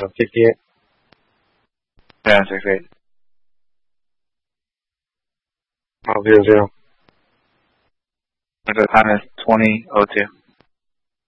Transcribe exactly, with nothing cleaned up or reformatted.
uh, fifty-eight. Yeah, sixty-eight. Oh, zero, zero. The time is twenty oh two.